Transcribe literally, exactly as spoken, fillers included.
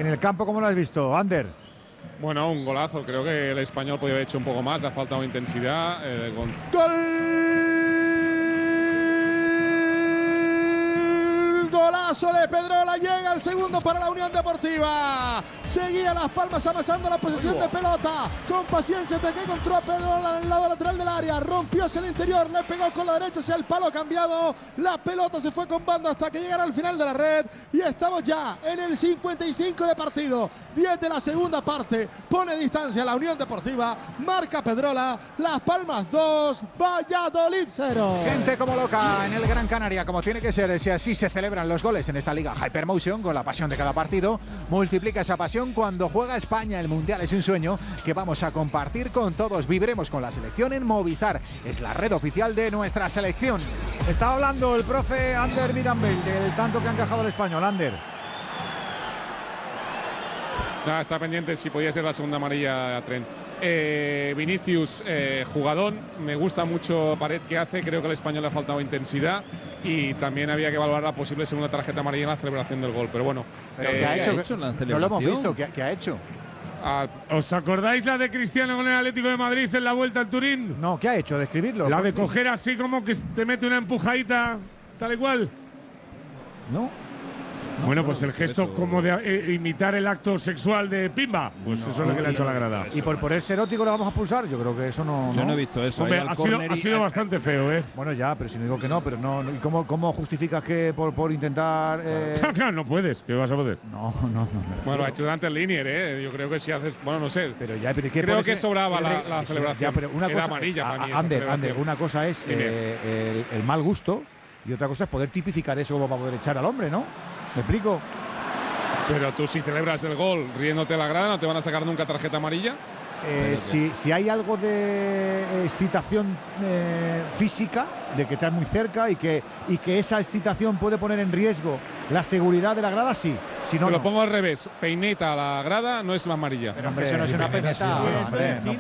en el campo, ¿cómo lo has visto, Ander? Bueno, un golazo. Creo que el Español podía haber hecho un poco más. Le ha faltado intensidad. Eh, con... ¡Gol! Golazo de Pedrola, llega el segundo para la Unión Deportiva. Seguía Las Palmas amasando la posesión de pelota. Con paciencia hasta que encontró a Pedrola en el lado lateral del área. Rompió hacia el interior, le pegó con la derecha hacia el palo cambiado. La pelota se fue con banda hasta que llegara al final de la red. Y estamos ya en el cincuenta y cinco de partido. diez de la segunda parte. Pone distancia la Unión Deportiva. Marca Pedrola. Las Palmas dos, Valladolid cero. Gente como loca en el Gran Canaria, como tiene que ser, si así se celebran los goles en esta liga Hypermotion, con la pasión de cada partido. Multiplica esa pasión cuando juega España. El Mundial es un sueño que vamos a compartir con todos. Viviremos con la selección en Movistar. Es la red oficial de nuestra selección. Estaba hablando el profe Ander Mirambell del tanto que ha encajado el Español. Ander. Nada, está pendiente si podía ser la segunda amarilla a Tren. Eh, Vinicius, eh, jugadón, me gusta mucho Pared que hace, creo que al Español le ha faltado intensidad y también había que evaluar la posible segunda tarjeta amarilla en la celebración del gol, pero bueno. ¿Pero eh, qué ha hecho? ¿qué ha hecho en la No lo hemos celebración? visto, ¿qué, qué ha hecho? a- ¿Os acordáis la de Cristiano con el Atlético de Madrid en la Vuelta al Turín? No, ¿qué ha hecho? Describirlo. La de por fin. coger así como que te mete una empujadita, tal y cual. ¿No? Bueno, pues el pues gesto eso- como de eh, imitar el acto sexual de Pimba. Pues eso es lo que le ha hecho a la grada. ¿Y por ponerse erótico le vamos a pulsar? Yo creo que eso no… Yo no he visto eso. Hombre, Ahí al ha sido, córner ha y- sido bastante feo, ¿eh? Bueno, ya, pero si no digo que no, pero no… no- ¿Y cómo, cómo justificas que por, por intentar… eh, Claro, no puedes, que vas a poder. No, no, no. me refiero. bueno, ha hecho delante el Linier, ¿eh? Yo creo que si haces. Bueno, no sé. Pero ya, pero ¿qué Creo ponerse- que sobraba la- el- la sí, celebración. Ya, pero una Era cosa, amarilla para a- mí esa Ander, celebración. Ander, una cosa es Dime. eh, el, el mal gusto y otra cosa es poder tipificar eso como para poder echar al hombre, ¿no? ¿Me explico? Pero tú, si celebras el gol riéndote a la grada, ¿no te van a sacar nunca tarjeta amarilla? Eh, si, si hay algo de excitación eh, física, de que estás muy cerca y que, y que esa excitación puede poner en riesgo la seguridad de la grada, sí. Si no, Te lo no. pongo al revés. Peineta a la grada no es amarilla. Pero hombre, eso no es una peineta. hombre, no